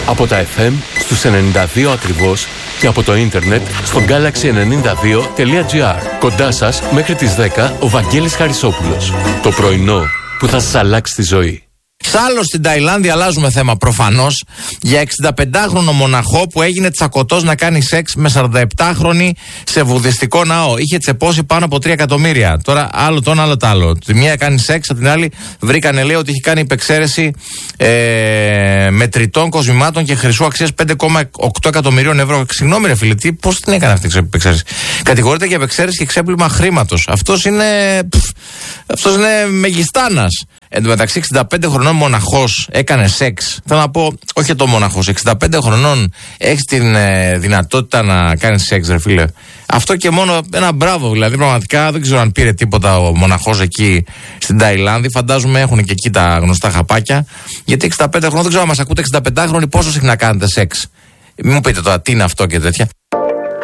Από τα FM στους 92 ακριβώς και από το ίντερνετ στο galaxy92.gr. Κοντά σας μέχρι τις 10 ο Βαγγέλης Χαρισόπουλος. Το πρωινό που θα σας αλλάξει τη ζωή. Σ' άλλο στην Ταϊλάνδη αλλάζουμε θέμα προφανώς για 65χρονο μοναχό που έγινε τσακωτός να κάνει σεξ με 47χρονη σε βουδιστικό ναό. Είχε τσεπώσει πάνω από 3 εκατομμύρια. Τώρα άλλο το ένα, άλλο το άλλο. Τη μία κάνει σεξ, από την άλλη βρήκανε, λέει, ότι είχε κάνει υπεξαίρεση μετρητών κοσμημάτων και χρυσού αξίας 5,8 εκατομμυρίων ευρώ. Συγγνώμη, ρε φίλε, πώς την έκανε αυτή η υπεξαίρεση? Κατηγορείται για υπεξαίρεση και ξέπλυμα χρήματος. Αυτός είναι μεγιστάνας. Εν τω μεταξύ, 65 χρονών μοναχός έκανε σεξ. Θέλω να πω, όχι το μοναχός, 65 χρονών έχει την δυνατότητα να κάνει σεξ, ρε φίλε. Αυτό και μόνο ένα μπράβο, δηλαδή. Πραγματικά δεν ξέρω αν πήρε τίποτα ο μοναχός εκεί στην Ταϊλάνδη. Φαντάζομαι έχουν και εκεί τα γνωστά χαπάκια. Γιατί 65 χρονών, δεν ξέρω αν μας ακούτε 65χρονοι πόσο συχνά κάνετε σεξ. Μην μου πείτε τώρα τι είναι αυτό και τέτοια.